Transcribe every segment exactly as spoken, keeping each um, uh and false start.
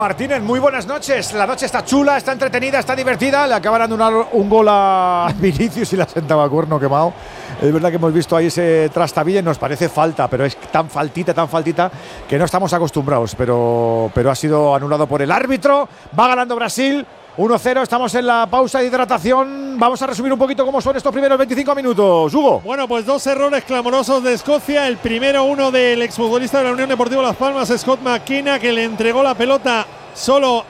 Martínez, muy buenas noches. La noche está chula, está entretenida, está divertida. Le acaban de dar un gol a Vinicius y la sentaba cuerno quemado. Es verdad que hemos visto ahí ese trastabille y nos parece falta, pero es tan faltita, tan faltita que no estamos acostumbrados. Pero, pero ha sido anulado por el árbitro. Va ganando Brasil. uno cero, estamos en la pausa de hidratación. Vamos a resumir un poquito cómo son estos primeros veinticinco minutos. Hugo. Bueno, pues dos errores clamorosos de Escocia. El primero, uno del exfutbolista de la Unión Deportiva Las Palmas, Scott McKenna, que le entregó la pelota solo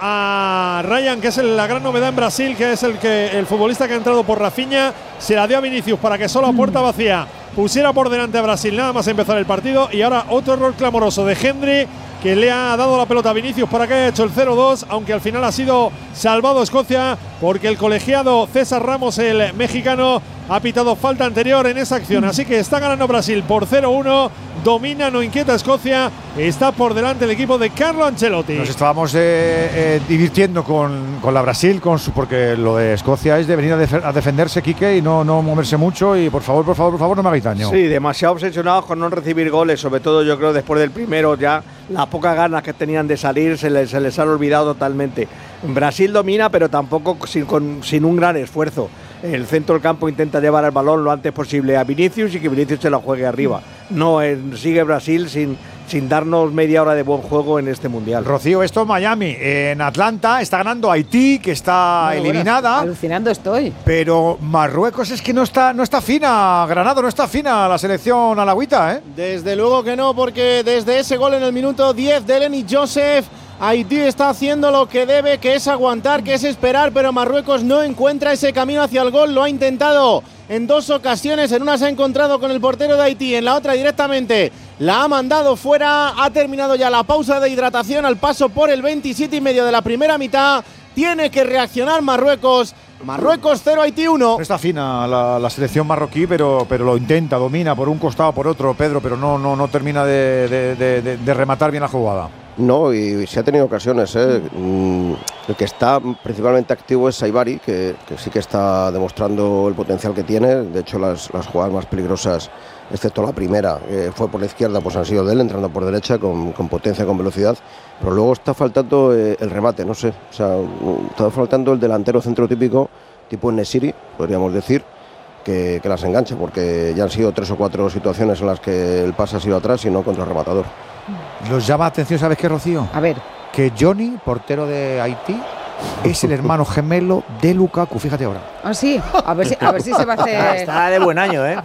a Ryan, que es la gran novedad en Brasil, que es el, que, el futbolista que ha entrado por Rafinha. Se la dio a Vinicius para que solo a puerta vacía pusiera por delante a Brasil nada más empezar el partido. Y ahora otro error clamoroso de Hendry, que le ha dado la pelota a Vinicius para que haya hecho el cero dos, aunque al final ha sido salvado Escocia porque el colegiado César Ramos, el mexicano, ha pitado falta anterior en esa acción. Así que está ganando Brasil por cero uno, domina, no inquieta Escocia, está por delante el equipo de Carlo Ancelotti. Nos estábamos eh, eh, divirtiendo con, con la Brasil, con su, porque lo de Escocia es de venir a, def a defenderse, Quique, y no, no moverse mucho, y por favor, por favor, por favor, no me hagáis daño. Sí, demasiado obsesionados con no recibir goles, sobre todo yo creo después del primero ya las pocas ganas que tenían de salir se les, se les han olvidado totalmente. Brasil domina, pero tampoco sin, con, sin un gran esfuerzo. El centro del campo intenta llevar el balón lo antes posible a Vinicius y que Vinicius se lo juegue arriba. No, eh, sigue Brasil sin, sin darnos media hora de buen juego en este Mundial. Rocío, esto es Miami. En Atlanta está ganando Haití, que está bueno, eliminada. Bueno, alucinando estoy. Pero Marruecos es que no está, no está fina, Granado, no está fina la selección alagüita, ¿eh? Desde luego que no, porque desde ese gol en el minuto diez de Lenny Joseph, Haití está haciendo lo que debe, que es aguantar, que es esperar, pero Marruecos no encuentra ese camino hacia el gol. Lo ha intentado en dos ocasiones, en una se ha encontrado con el portero de Haití, en la otra directamente la ha mandado fuera. Ha terminado ya la pausa de hidratación al paso por el veintisiete y medio de la primera mitad. Tiene que reaccionar Marruecos. Marruecos cero, Haití uno. Está fina la, la selección marroquí, pero, pero lo intenta, domina por un costado, por otro, Pedro, pero no, no, no termina de, de, de, de, de rematar bien la jugada. No, y se ha tenido ocasiones, ¿eh? Mm, el que está principalmente activo es Saibari, que, que sí que está demostrando el potencial que tiene. De hecho, las, las jugadas más peligrosas, excepto la primera, eh, fue por la izquierda, pues han sido de él, entrando por derecha con, con potencia, con velocidad. Pero luego está faltando eh, el remate, no sé. O sea, está faltando el delantero centro típico, tipo Nesiri, podríamos decir, que, que las engancha, porque ya han sido tres o cuatro situaciones en las que el pase ha sido atrás y no contra el rematador. Los llama atención, ¿sabes qué, Rocío? A ver. Que Johnny, portero de Haití, es el hermano gemelo de Lukaku, fíjate ahora. Ah, sí, a ver si, a ver si se va a hacer. Está de buen año, ¿eh?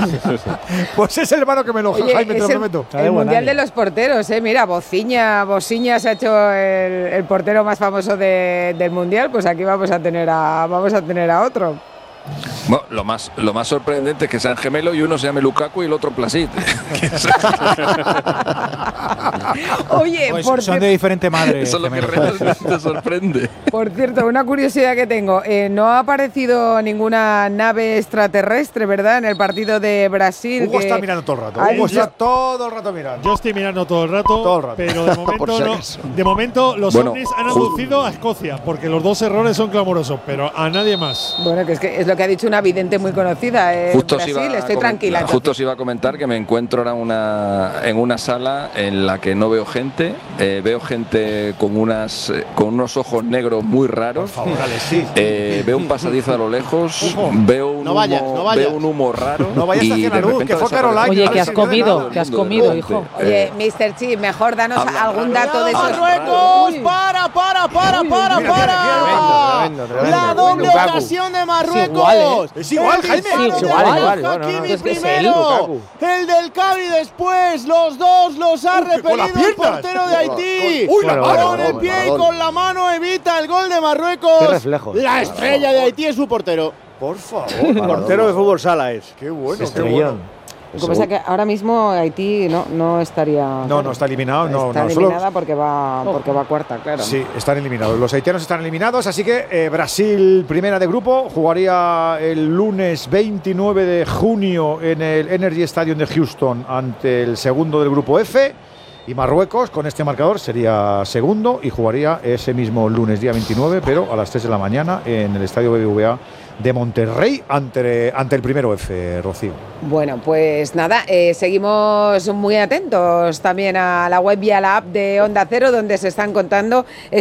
Pues es el hermano que me lo Oye, Jaime, te lo el, prometo. El mundial de los porteros, ¿eh? Mira, Bociña, Bociña se ha hecho el, el portero más famoso de, del mundial, pues aquí vamos a tener a, vamos a tener a otro. Bueno, lo más, lo más sorprendente es que sean gemelos y uno se llame Lukaku y el otro Plasit. Oye, pues por son de diferente madre. Eso es lo que realmente sorprende. Por cierto, una curiosidad que tengo. Eh, no ha aparecido ninguna nave extraterrestre, ¿verdad? En el partido de Brasil. Hugo que está mirando todo el rato. Hugo está todo el rato mirando. Yo estoy mirando todo el rato, todo el rato. pero de momento, no, de momento los bueno, ovnis han aducido a Escocia, porque los dos errores son clamorosos, pero a nadie más. Bueno, que es que es lo que ha dicho una vidente muy conocida. Eh, Justo Brasil, iba estoy comentar, tranquila. Justo os iba a comentar que me encuentro ahora una, en una sala en la que no veo gente, eh, veo gente con unas eh, con unos ojos negros muy raros. Por favor, Alex, sí. Eh, veo un pasadizo a lo lejos, Ojo. veo un, No vayas, humo, no vayas. veo un humo raro. No vayas y hacia de la luz, repente que fue desaparece. Caroline. Oye, no ¿qué has se queda comido? nada. ¿Qué has comido, hijo? Oye, mister Chi, mejor danos habla, algún dato de esos. Marruecos, para, para, para, para, mira, para. Tremendo, tremendo, La doble Lukaku. ocasión de Es Marruecos. igual, ¿eh? Es igual, El Jaime. disparo Sí, es de igual, Ralf igual, bueno, Hakimi no, no, es que es él, primero. Lukaku. El del Cavi después. Los dos los ha Uy, que con las repelido el piernas. portero de Haití. Uy, la Bueno, mano. Con el pie y con la mano evita el gol de Marruecos. Qué reflejo. La estrella de Haití es su portero. Por favor. Portero de fútbol sala es. Qué bueno, qué Estrellón. bueno. Lo que pasa es que ahora mismo Haití no, no estaría. No, no está eliminado. No, está no, solo- eliminada porque va porque va cuarta, claro. Sí, están eliminados. Los haitianos están eliminados, así que eh, Brasil, primera de grupo, jugaría el lunes veintinueve de junio en el Energy Stadium de Houston ante el segundo del grupo F. Y Marruecos, con este marcador, sería segundo y jugaría ese mismo lunes, día veintinueve, pero a las tres de la mañana en el estadio B B V A de Monterrey ante, ante el primero F, Rocío. Bueno, pues nada, eh, seguimos muy atentos también a la web y a la app de Onda Cero, donde se están contando